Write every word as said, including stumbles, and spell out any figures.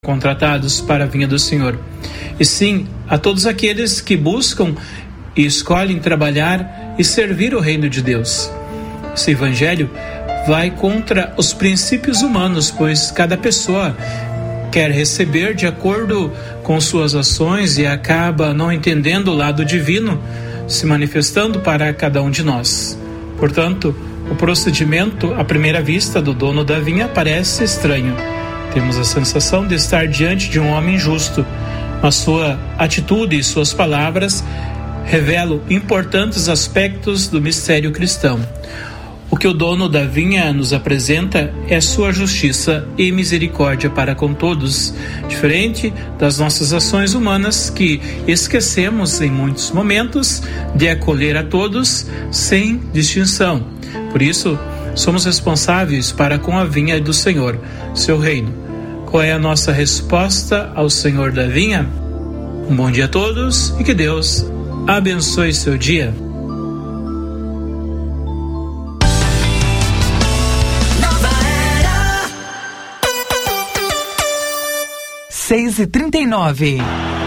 contratados para a vinha do Senhor, e sim a todos aqueles que buscam e escolhem trabalhar e servir o reino de Deus. Esse evangelho vai contra os princípios humanos, pois cada pessoa quer receber de acordo com suas ações e acaba não entendendo o lado divino se manifestando para cada um de nós. Portanto, o procedimento, à primeira vista, do dono da vinha parece estranho. Temos a sensação de estar diante de um homem justo, mas sua atitude e suas palavras revelam importantes aspectos do mistério cristão. O que o dono da vinha nos apresenta é sua justiça e misericórdia para com todos, diferente das nossas ações humanas que esquecemos em muitos momentos de acolher a todos sem distinção. Por isso, somos responsáveis para com a vinha do Senhor, seu reino. Qual é a nossa resposta ao Senhor da vinha? Um bom dia a todos e que Deus abençoe seu dia. seis e trinta e nove.